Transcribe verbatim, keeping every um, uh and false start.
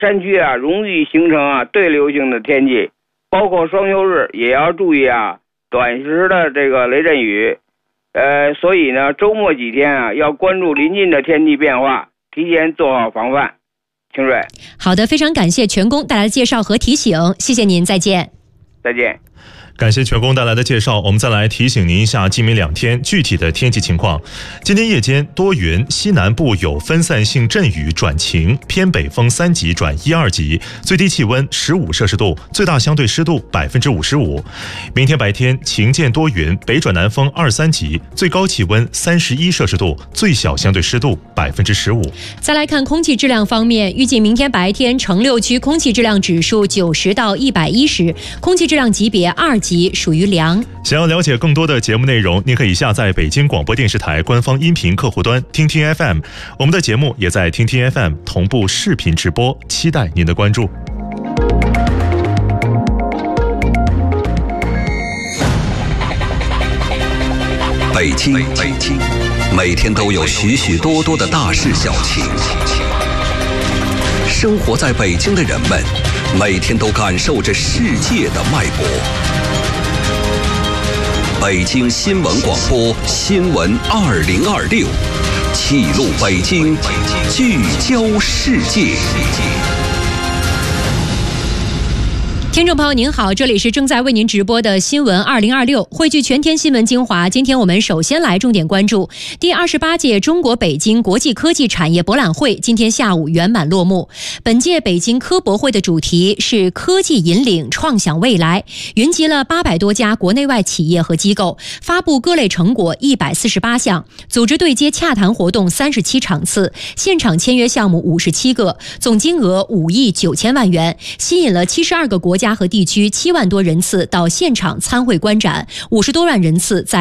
山区啊容易形成啊对流性的天气，包括双休日也要注意啊短时的这个雷阵雨。呃，所以呢，周末几天啊要关注临近的天气变化，提前做好防范。清水， 好的，非常感谢全工带来的介绍和提醒，谢谢您，再见。 再见。 感谢全工带来的介绍，我们再来提醒您一下今明两天具体的天气情况。今天夜间多云，西南部有分散性阵雨转晴，偏北风三级转一二级，最低气温十五摄氏度，最大相对湿度百分之五十五。明天白天晴间多云，北转南风二三级，最高气温三十一摄氏度，最小相对湿度百分之十五。 再来看空气质量方面，预计明天白天城六区空气质量指数九十到一百一十，空气质量级别二级，属于良。 想要了解更多的节目内容，您可以下载北京广播电视台官方音频客户端听听 F M， 我们的节目也在听听 F M 同步视频直播，期待您的关注。 北京，北京，每天都有许许多多的大事小情。生活在北京的人们，每天都感受着世界的脉搏。北京新闻广播新闻二零二六，记录北京，聚焦世界。 听众朋友您好，这里是正在为您直播的新闻二零二六，汇聚全天新闻精华。今天我们首先来重点关注第二十八届中国北京国际科技产业博览会今天下午圆满落幕。本届北京科博会的主题是科技引领创想未来，云集了八百多家国内外企业和机构，发布各类成果一百四十八项，组织对接洽谈活动三十七场次，现场签约项目五十七个，总金额五亿九千万元，吸引了七十二个国家和地区七万多人次到现场参会观展，五十多万人次在